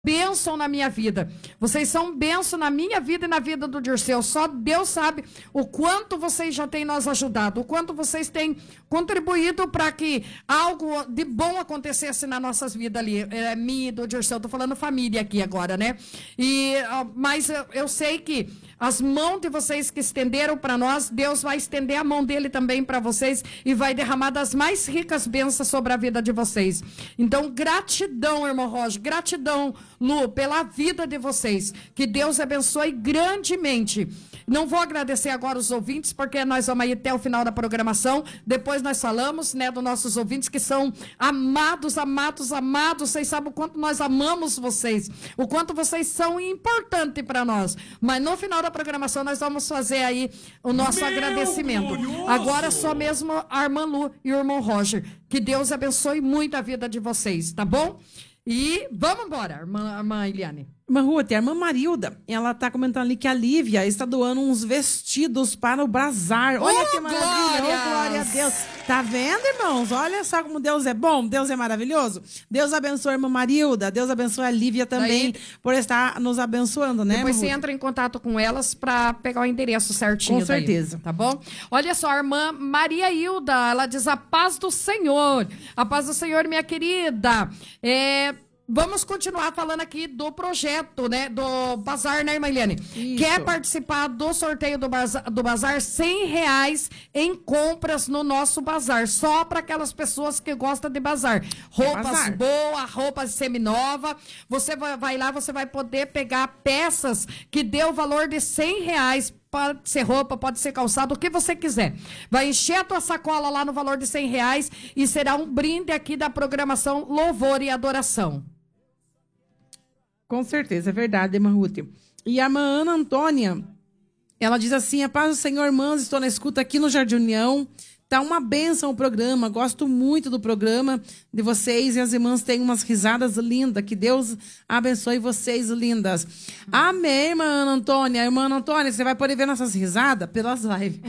bênção na minha vida. Vocês são bênção na minha vida e na vida do Dirceu. Só Deus sabe o quanto vocês já têm nos ajudado, o quanto vocês têm contribuído para que algo de bom acontecesse nas nossas vidas ali. Minha e do Dirceu, estou falando família aqui agora, né? Mas eu sei que as mãos de vocês que estenderam para nós, Deus vai estender a mão dele também para vocês e vai derramar das mais ricas bênçãos sobre a vida de vocês. Então, gratidão, irmão Roger, gratidão, Lu, pela vida de vocês. Que Deus abençoe grandemente. Não vou agradecer agora os ouvintes, porque nós vamos ir até o final da programação. Depois nós falamos, né, dos nossos ouvintes que são amados, amados, amados. Vocês sabem o quanto nós amamos vocês, o quanto vocês são importantes para nós. Mas no final da programação nós vamos fazer aí o nosso agradecimento. Glorioso. Agora só mesmo a irmã Lu e o irmão Roger. Que Deus abençoe muito a vida de vocês, tá bom? E vamos embora, irmã Eliane. Irmã Ruth, a irmã Marilda, ela tá comentando ali que a Lívia está doando uns vestidos para o bazar. Olha que maravilha, glória a Deus. Tá vendo, irmãos? Olha só como Deus é bom, Deus é maravilhoso. Deus abençoe a irmã Marilda, Deus abençoe a Lívia também, por estar nos abençoando, né? Depois você entra em contato com elas para pegar o endereço certinho. Com certeza. Daí, tá bom? Olha só, a irmã Maria Hilda, ela diz a paz do Senhor. A paz do Senhor, minha querida. Vamos continuar falando aqui do projeto, né? Do bazar, né, irmã Eliane? Isso. Quer participar do sorteio do bazar? R$100 em compras no nosso bazar. Só para aquelas pessoas que gostam de bazar. Roupas boas, roupas seminova. Você vai lá, você vai poder pegar peças que dê o valor de R$100. Pode ser roupa, pode ser calçado, o que você quiser. Vai encher a tua sacola lá no valor de R$100 e será um brinde aqui da programação Louvor e Adoração. Com certeza, é verdade, irmã Ruth. E a irmã Ana Antônia, ela diz assim: a paz do Senhor, irmãs, estou na escuta aqui no Jardim União. Tá uma bênção o programa, gosto muito do programa de vocês e as irmãs têm umas risadas lindas, que Deus abençoe vocês, lindas. Amém, irmã Ana Antônia. Irmã Ana Antônia, você vai poder ver nossas risadas pelas lives.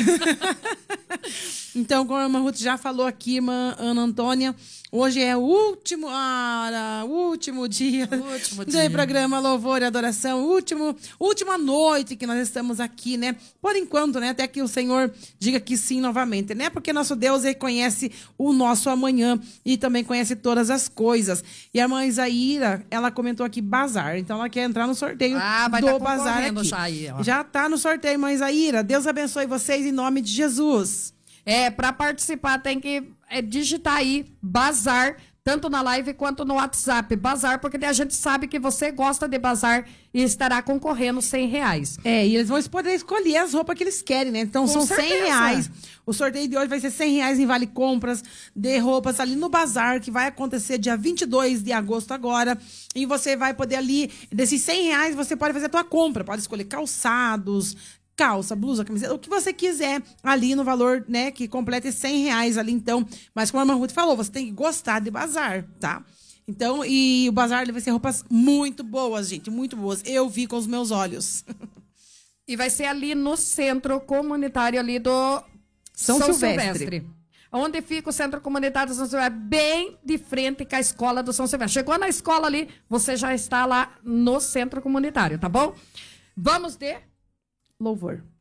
Então, como a irmã Ruth já falou aqui, irmã Ana Antônia, hoje é o último dia do programa Louvor e Adoração, última noite que nós estamos aqui, né? Por enquanto, né? Até que o Senhor diga que sim novamente, né? Porque nosso Deus, ele conhece o nosso amanhã e também conhece todas as coisas. E a irmã Isaíra, ela comentou aqui bazar, então ela quer entrar no sorteio do bazar aqui. Já tá no sorteio, irmã Isaíra. Deus abençoe vocês em nome de Jesus. Para participar tem que digitar aí bazar, tanto na live quanto no WhatsApp. Bazar, porque a gente sabe que você gosta de bazar e estará concorrendo R$100. E eles vão poder escolher as roupas que eles querem, né? Então são R$100. O sorteio de hoje vai ser R$100 em vale compras de roupas ali no bazar, que vai acontecer dia 22 de agosto agora. E você vai poder ali, desses R$100, você pode fazer a tua compra. Pode escolher calçados, calça, blusa, camiseta, o que você quiser ali no valor, né, que complete R$100 ali, então. Mas como a irmã Ruth falou, você tem que gostar de bazar, tá? Então, e o bazar vai ser roupas muito boas, gente, muito boas. Eu vi com os meus olhos. E vai ser ali no centro comunitário ali do São Silvestre. Onde fica o centro comunitário do São Silvestre? Bem de frente com a escola do São Silvestre. Chegou na escola ali, você já está lá no centro comunitário, tá bom? Vamos de louvor.